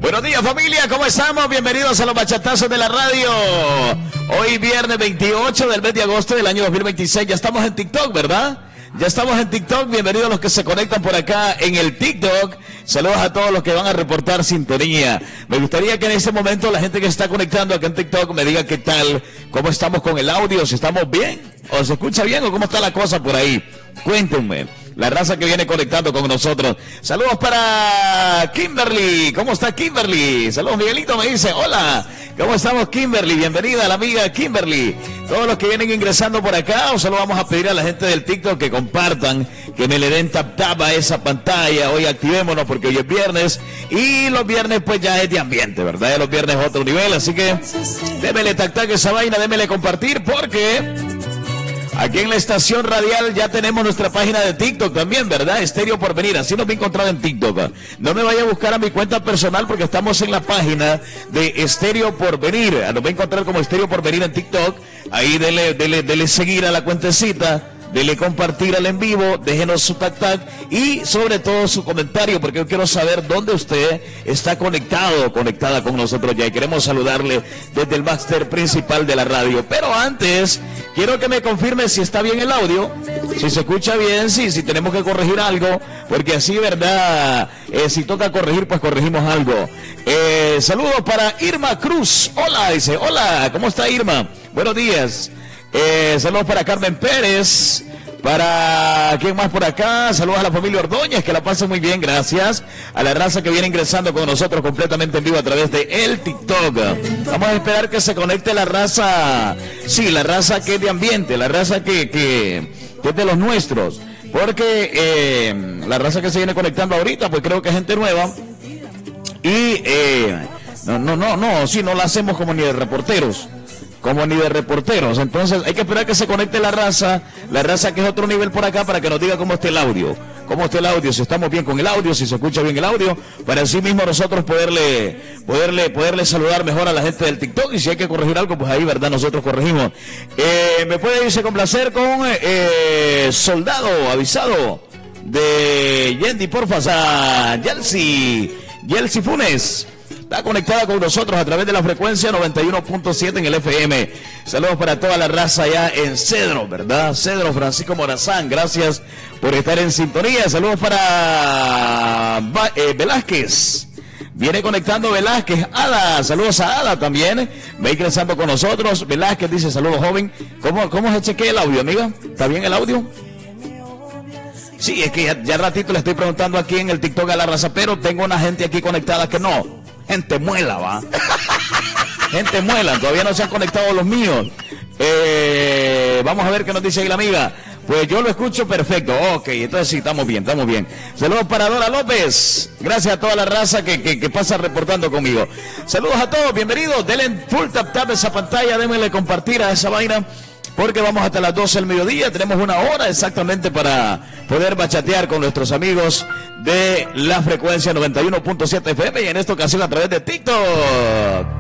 Buenos días, familia, ¿cómo estamos? Bienvenidos a los bachatazos de la radio. Hoy viernes 28 del mes de agosto del año 2026. Ya estamos en TikTok, ¿verdad? Ya estamos en TikTok. Bienvenidos a los que se conectan por acá en el TikTok. Saludos a todos los que van a reportar sintonía. Me gustaría que en este momento la gente que está conectando acá en TikTok me diga qué tal, cómo estamos con el audio, si estamos bien, o se escucha bien, o cómo está la cosa por ahí. Cuéntenme. La raza que viene conectando con nosotros. Saludos para Kimberly. ¿Cómo está Kimberly? Saludos, Miguelito me dice, hola. ¿Cómo estamos, Kimberly? Bienvenida a la amiga Kimberly. Todos los que vienen ingresando por acá, solo vamos a pedir a la gente del TikTok que compartan, que me le den tap tap a esa pantalla. Hoy activémonos porque hoy es viernes y los viernes pues ya es de ambiente, ¿verdad? Los viernes es otro nivel, así que démele tap tap a esa vaina, démele compartir porque aquí en la estación radial ya tenemos nuestra página de TikTok también, ¿verdad? Estéreo Porvenir, así nos va a encontrar en TikTok. No me vaya a buscar a mi cuenta personal porque estamos en la página de Estéreo Porvenir. Nos va a encontrar como Estéreo Porvenir en TikTok. Ahí dele seguir a la cuentecita. Dele compartir al en vivo, déjenos su tac y sobre todo su comentario, porque yo quiero saber dónde usted está conectada con nosotros ya, y queremos saludarle desde el máster principal de la radio. Pero antes, quiero que me confirme si está bien el audio, si se escucha bien, si tenemos que corregir algo, porque así, ¿verdad? Si toca corregir, pues corregimos algo. Saludos para Irma Cruz. Hola, dice, hola, ¿cómo está Irma? Buenos días. Saludos para Carmen Pérez, para ¿quién más por acá? Saludos a la familia Ordóñez, que la pasen muy bien, gracias a la raza que viene ingresando con nosotros completamente en vivo a través de el TikTok. Vamos a esperar que se conecte la raza, sí, la raza que es de ambiente, la raza que es de los nuestros, porque la raza que se viene conectando ahorita, pues creo que es gente nueva y no la hacemos como ni de reporteros. Entonces hay que esperar que se conecte la raza que es otro nivel por acá para que nos diga cómo está el audio, si estamos bien con el audio, si se escucha bien el audio, para así mismo nosotros poderle saludar mejor a la gente del TikTok, y si hay que corregir algo, pues ahí, ¿verdad? Nosotros corregimos. Me puede irse con placer con Soldado Avisado de Yendi, porfa, a Yelsi Funes. Está conectada con nosotros a través de la frecuencia 91.7 en el FM. Saludos para toda la raza allá en Cedro, ¿verdad? Cedro, Francisco Morazán, gracias por estar en sintonía. Saludos para Velázquez. Viene conectando Velázquez. Ada, saludos a Ada también. Va ingresando con nosotros. Velázquez dice, saludos joven. ¿Cómo se chequea el audio, amiga? ¿Está bien el audio? Sí, es que ya ratito le estoy preguntando aquí en el TikTok a la raza, pero tengo una gente aquí conectada que no. Gente muela, va. Gente muela, todavía no se han conectado los míos. Vamos a ver qué nos dice ahí la amiga. Pues yo lo escucho perfecto. Ok, entonces sí, estamos bien. Saludos para Dora López. Gracias a toda la raza que pasa reportando conmigo. Saludos a todos, bienvenidos. Denle full tap a esa pantalla, démenle compartir a esa vaina, porque vamos hasta las 12 del mediodía. Tenemos una hora exactamente para poder bachatear con nuestros amigos de la frecuencia 91.7 FM y en esta ocasión a través de TikTok.